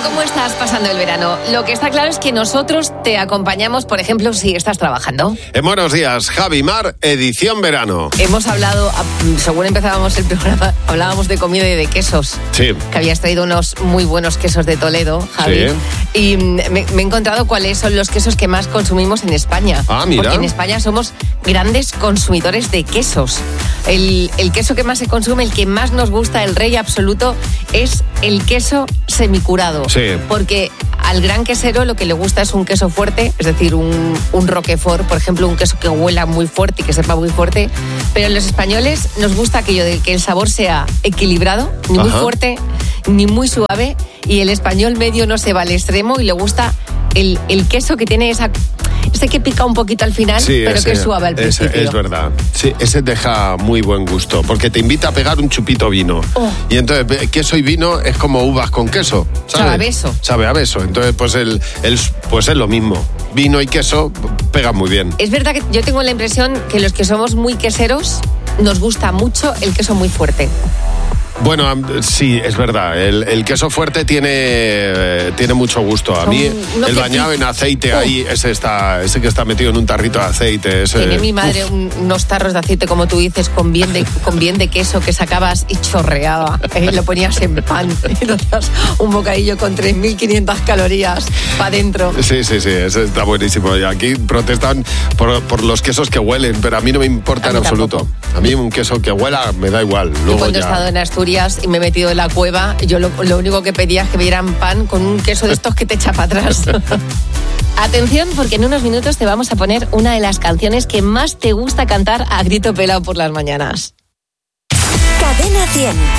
¿cómo estás pasando el verano? Lo que está claro es que nosotros te acompañamos, por ejemplo, si estás trabajando. Buenos días, Javi Mar, edición verano. Hemos hablado, según empezábamos el programa, hablábamos de comida y de quesos. Sí. Que habías traído unos muy buenos quesos de Toledo, Javi. Sí. Y me he encontrado cuáles son los quesos que más consumimos en España. Ah, mira. Porque en España somos grandes consumidores de quesos. El queso que más se consume, el que más nos gusta, el rey absoluto, es el queso semicurado. Sí. Porque al gran quesero lo que le gusta es un queso fuerte, es decir, un Roquefort, por ejemplo, un queso que huela muy fuerte y que sepa muy fuerte. Pero a los españoles nos gusta aquello de que el sabor sea equilibrado, ni muy fuerte, ni muy suave. Y el español medio no se va al extremo y le gusta el queso que tiene ese que pica un poquito al final, sí, pero que es suave al principio. Es verdad. Sí, ese deja muy buen gusto, porque te invita a pegar un chupito vino. Oh. Y entonces, queso y vino es como uvas con queso, ¿sabes? Sabe a beso. Sabe a beso. Entonces, pues es lo mismo. Vino y queso pegan muy bien. Es verdad que yo tengo la impresión que los que somos muy queseros nos gusta mucho el queso muy fuerte. Bueno, sí, es verdad. El queso fuerte tiene mucho gusto. A mí, el bañado en aceite, ahí, ese que está metido en un tarrito de aceite. Tiene mi madre unos tarros de aceite, como tú dices, con bien de queso que sacabas y chorreaba. Lo ponías en pan y lo das un bocadillo con 3.500 calorías para adentro. Sí, eso está buenísimo. Y aquí protestan por los quesos que huelen, pero a mí no me importa en absoluto. Tampoco. A mí un queso que huela me da igual. Luego cuando he estado en Asturias y me he metido en la cueva, yo lo único que pedía es que me dieran pan con un queso de estos que te echa para atrás. Atención, porque en unos minutos te vamos a poner una de las canciones que más te gusta cantar a grito pelado por las mañanas. Cadena 100.